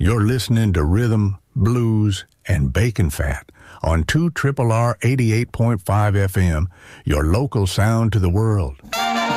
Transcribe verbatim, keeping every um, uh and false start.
You're listening to Rhythm, Blues, and Bacon Fat on two R R R eighty-eight point five F M, your local sound to the world.